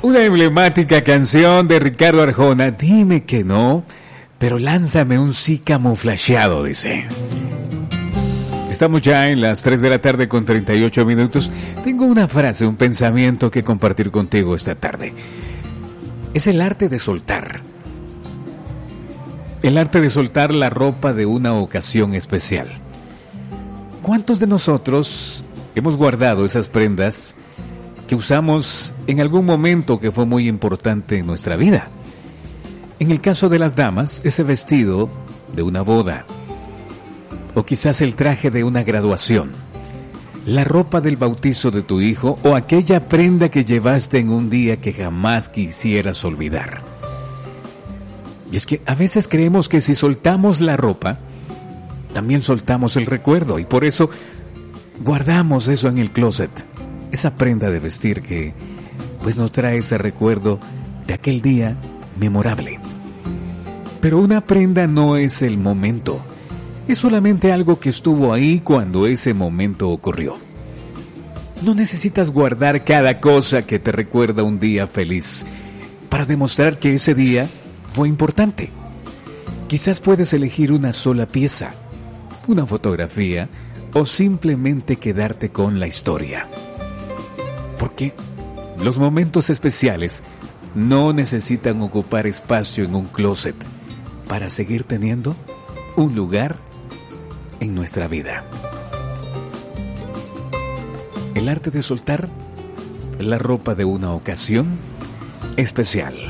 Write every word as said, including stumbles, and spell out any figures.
Una emblemática canción de Ricardo Arjona. Dime que no, pero lánzame un sí camuflajeado, dice. Estamos ya en las tres de la tarde con treinta y ocho minutos. Tengo una frase, un pensamiento que compartir contigo esta tarde. Es el arte de soltar. El arte de soltar la ropa de una ocasión especial. ¿Cuántos de nosotros hemos guardado esas prendas que usamos en algún momento que fue muy importante en nuestra vida? En el caso de las damas, ese vestido de una boda, o quizás el traje de una graduación, la ropa del bautizo de tu hijo, o aquella prenda que llevaste en un día que jamás quisieras olvidar. Y es que a veces creemos que si soltamos la ropa, también soltamos el recuerdo, y por eso guardamos eso en el closet, esa prenda de vestir que pues nos trae ese recuerdo de aquel día memorable. Pero una prenda no es el momento, es solamente algo que estuvo ahí cuando ese momento ocurrió. No necesitas guardar cada cosa que te recuerda un día feliz para demostrar que ese día fue importante. Quizás puedes elegir una sola pieza, una fotografía, o simplemente quedarte con la historia. Porque los momentos especiales no necesitan ocupar espacio en un closet para seguir teniendo un lugar en nuestra vida. El arte de soltar la ropa de una ocasión especial.